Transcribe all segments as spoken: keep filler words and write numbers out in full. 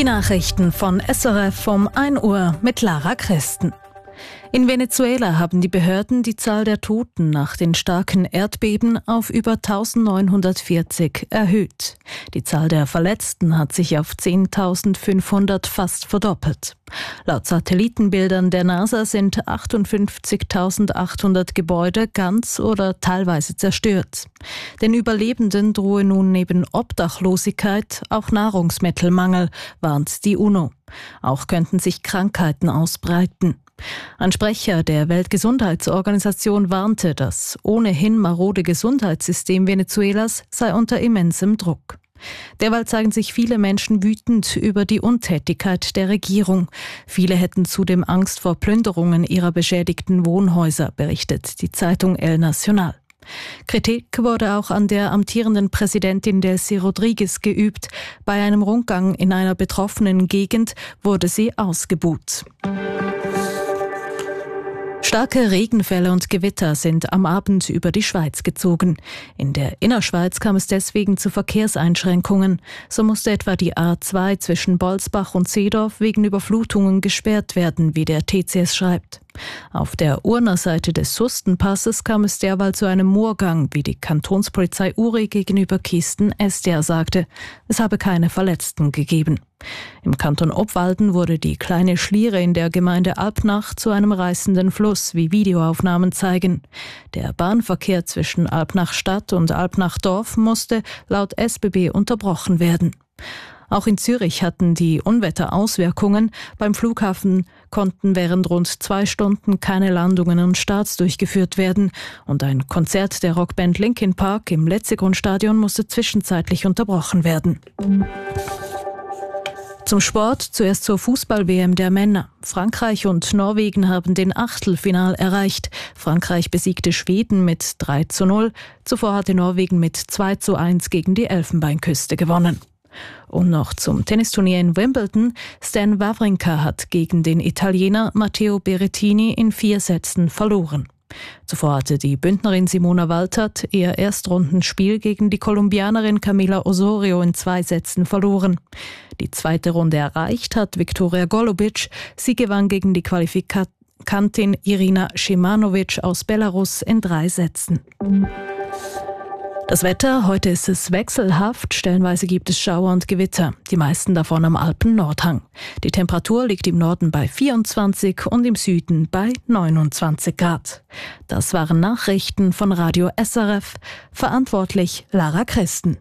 Die Nachrichten von S R F um ein Uhr mit Lara Christen. In Venezuela haben die Behörden die Zahl der Toten nach den starken Erdbeben auf über eintausendneunhundertvierzig erhöht. Die Zahl der Verletzten hat sich auf zehntausendfünfhundert fast verdoppelt. Laut Satellitenbildern der NASA sind achtundfünfzigtausendachthundert Gebäude ganz oder teilweise zerstört. Den Überlebenden drohe nun neben Obdachlosigkeit auch Nahrungsmittelmangel, warnt die UNO. Auch könnten sich Krankheiten ausbreiten. Ein Sprecher der Weltgesundheitsorganisation warnte, das ohnehin marode Gesundheitssystem Venezuelas sei unter immensem Druck. Derweil zeigen sich viele Menschen wütend über die Untätigkeit der Regierung. Viele hätten zudem Angst vor Plünderungen ihrer beschädigten Wohnhäuser, berichtet die Zeitung El Nacional. Kritik wurde auch an der amtierenden Präsidentin Delcy Rodriguez geübt. Bei einem Rundgang in einer betroffenen Gegend wurde sie ausgebuht. Starke Regenfälle und Gewitter sind am Abend über die Schweiz gezogen. In der Innerschweiz kam es deswegen zu Verkehrseinschränkungen. So musste etwa die A zwei zwischen Bolsbach und Seedorf wegen Überflutungen gesperrt werden, wie der T C S schreibt. Auf der Urner Seite des Sustenpasses kam es derweil zu einem Murrgang, wie die Kantonspolizei Uri gegenüber Kisten S D R sagte. Es habe keine Verletzten gegeben. Im Kanton Obwalden wurde die kleine Schliere in der Gemeinde Alpnach zu einem reißenden Fluss, wie Videoaufnahmen zeigen. Der Bahnverkehr zwischen Alpnach Stadt und Alpnach Dorf musste laut S B B unterbrochen werden. Auch in Zürich hatten die Unwetter Auswirkungen. Beim Flughafen konnten während rund zwei Stunden keine Landungen und Starts durchgeführt werden. Und ein Konzert der Rockband Linkin Park im Letzigrund-Stadion musste zwischenzeitlich unterbrochen werden. Zum Sport, zuerst zur Fußball-W M der Männer. Frankreich und Norwegen haben den Achtelfinal erreicht. Frankreich besiegte Schweden mit drei zu null. Zuvor hatte Norwegen mit zwei zu eins gegen die Elfenbeinküste gewonnen. Und noch zum Tennisturnier in Wimbledon. Stan Wawrinka hat gegen den Italiener Matteo Berrettini in vier Sätzen verloren. Zuvor hatte die Bündnerin Simona Waltert ihr Erstrundenspiel gegen die Kolumbianerin Camila Osorio in zwei Sätzen verloren. Die zweite Runde erreicht hat Viktoria Golubic. Sie gewann gegen die Qualifikantin Irina Shimanovic aus Belarus in drei Sätzen. Das Wetter, heute ist es wechselhaft, stellenweise gibt es Schauer und Gewitter, die meisten davon am Alpen-Nordhang. Die Temperatur liegt im Norden bei vierundzwanzig und im Süden bei neunundzwanzig Grad. Das waren Nachrichten von Radio S R F, verantwortlich Lara Christen.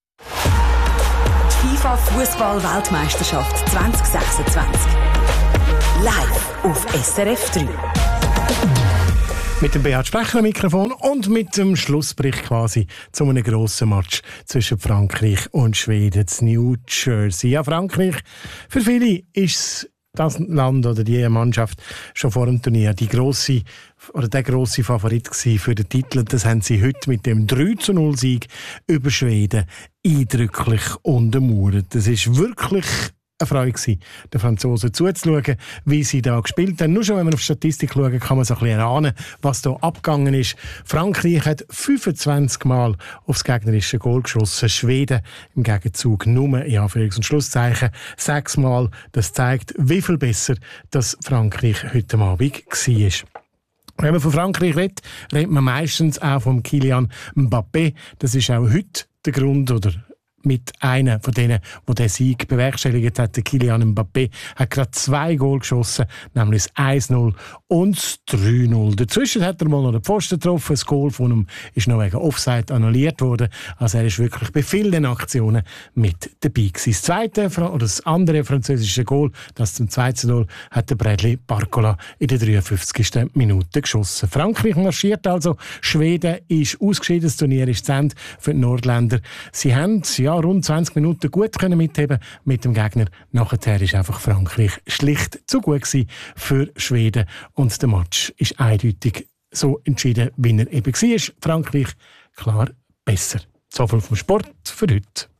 FIFA Fußball-Weltmeisterschaft zwanzig sechsundzwanzig. Live auf S R F drei. Mit dem Beat Sprecher am Mikrofon und mit dem Schlussbericht quasi zu einem grossen Match zwischen Frankreich und Schweden, in New Jersey. Ja, Frankreich, für viele ist das Land oder die Mannschaft schon vor dem Turnier die grosse oder der grosse Favorit gewesen für den Titel. Das haben sie heute mit dem drei zu null Sieg über Schweden eindrücklich untermauert. Das ist wirklich eine Freude gewesen, den Franzosen zuzuschauen, wie sie da gespielt haben. Nur schon, wenn man auf die Statistik schaut, kann man so ein bisschen erahnen, was da abgegangen ist. Frankreich hat fünfundzwanzig Mal aufs gegnerische Goal geschossen. Schweden im Gegenzug nur, in Anführungs- und Schlusszeichen, sechs Mal. Das zeigt, wie viel besser das Frankreich heute Abend war. Wenn man von Frankreich redet, redet man meistens auch von Kylian Mbappé. Das ist auch heute der Grund, oder mit einer von denen, der den Sieg bewerkstelligt hat. Der Kylian Mbappé hat gerade zwei Goal geschossen, nämlich das eins null und das drei null. Dazwischen hat er mal noch den Pfosten getroffen. Das Goal von ihm ist noch wegen Offside annulliert worden. Also er ist wirklich bei vielen Aktionen mit dabei gewesen. Das zweite oder das andere französische Goal, das zum zwei zu null, hat der Bradley Barcola in der dreiundfünfzigsten Minute geschossen. Frankreich marschiert also. Schweden ist ausgeschieden. Das Turnier ist zu Ende für die Nordländer. Sie haben ja rund zwanzig Minuten gut können mitheben mit dem Gegner. Nachher ist einfach Frankreich schlicht zu gut gewesen für Schweden und der Match ist eindeutig so entschieden, wie er eben war. Frankreich klar besser. So viel vom Sport für heute.